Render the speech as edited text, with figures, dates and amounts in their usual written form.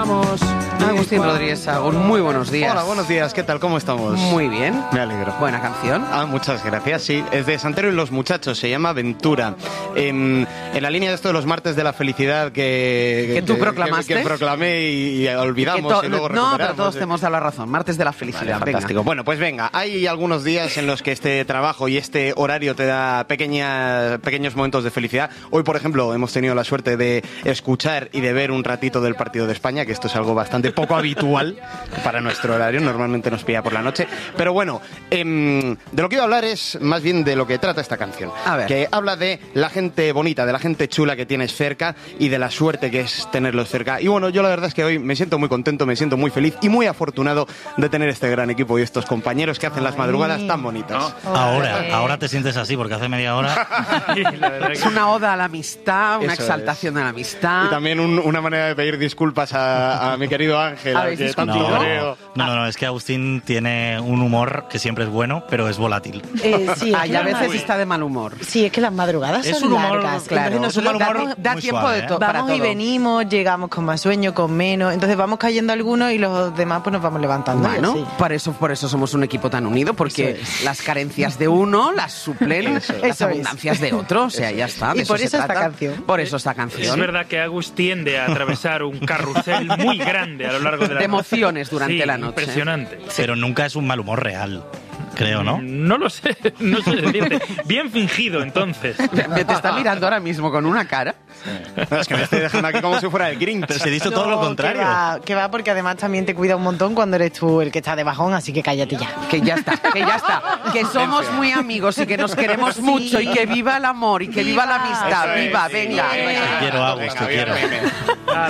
Vamos, Agustín Rodríguez Sagún, muy buenos días. Hola, buenos días, ¿qué tal? ¿Cómo estamos? Muy bien. Me alegro. Buena canción. Muchas gracias, sí. Es de Santero y los Muchachos, se llama Ventura. En la línea de esto de los martes de la felicidad que tú proclamaste. Que proclamé y olvidamos y luego recuperamos. No, pero todos te hemos dado la razón. Martes de la felicidad, vale, fantástico. Venga. Bueno, pues venga, hay algunos días en los que este trabajo y este horario te da pequeños momentos de felicidad. Hoy, por ejemplo, hemos tenido la suerte de escuchar y de ver un ratito del partido de España, que esto es algo bastante poco habitual para nuestro horario, normalmente nos pilla por la noche. Pero bueno, de lo que iba a hablar es más bien de lo que trata esta canción. A ver. Que habla de la gente bonita, de la gente chula que tienes cerca y de la suerte que es tenerlos cerca. Y bueno, yo la verdad es que hoy me siento muy contento, me siento muy feliz y muy afortunado de tener este gran equipo y estos compañeros que hacen las madrugadas tan bonitas. Ahora te sientes así, porque hace media hora... Es una oda a la amistad, una Eso exaltación de la amistad. Y también una manera de pedir disculpas a mi querido Ángel, al que tanto creo. No, es que Agustín tiene un humor que siempre es bueno, pero es volátil. Sí, Y a veces está de mal humor. Sí, es que las madrugadas Es son un humor, largas. Claro, es un mal humor da muy tiempo suave, de todo. para Vamos y todo. venimos, llegamos con más sueño, con menos. Entonces vamos cayendo algunos y los demás pues nos vamos levantando. Bueno, Sí. por eso somos un equipo tan unido, porque Eso las carencias de uno las suplen las Eso es. abundancias de otro. O sea, ya está. de Y por se eso esta trata. canción. Por eso esta canción. Es verdad que Agus tiende a atravesar un carrusel muy grande a lo largo de la De emociones durante Sí, la noche. Impresionante. Pero nunca es un mal humor real, creo, ¿no? No lo sé, no sé decirte. Bien fingido, entonces. Me te está mirando ahora mismo con una cara. No, es que me estoy dejando aquí como si fuera el Grinch. Pero se he dicho todo lo contrario. Que va, porque además también te cuida un montón cuando eres tú el que está de bajón, así que cállate ya. Que ya está. Que somos muy amigos y que nos queremos mucho y que viva el amor y que viva la amistad. Eso es, Viva, sí. venga. Bien. Te quiero, Agus, te quiero. Venga,